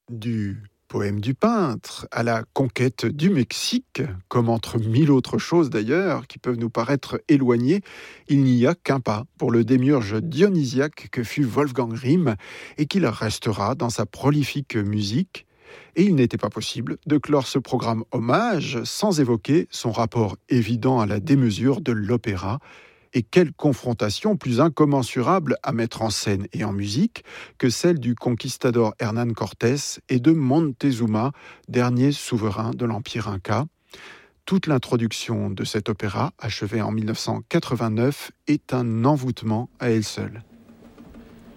Du poème du peintre à la conquête du Mexique, comme entre mille autres choses d'ailleurs, qui peuvent nous paraître éloignées, il n'y a qu'un pas pour le démiurge dionysiaque que fut Wolfgang Rihm et qu'il restera dans sa prolifique musique. Et il n'était pas possible de clore ce programme hommage sans évoquer son rapport évident à la démesure de l'opéra. Et quelle confrontation plus incommensurable à mettre en scène et en musique que celle du conquistador Hernán Cortés et de Montezuma, dernier souverain de l'Empire Inca. Toute l'introduction de cet opéra, achevé en 1989, est un envoûtement à elle seule.